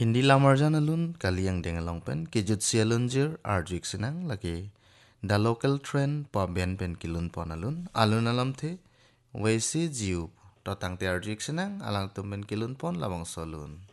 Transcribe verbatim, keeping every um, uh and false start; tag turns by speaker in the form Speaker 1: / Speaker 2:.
Speaker 1: Hindi lamarjan alun kali yang dengalong pen kijut sialun jir arjik sinang lagi the local train pa ben pen kilun pon alun alun alam the waisi jiu totang te arjik sinang alang tumben kilun pon labang solun.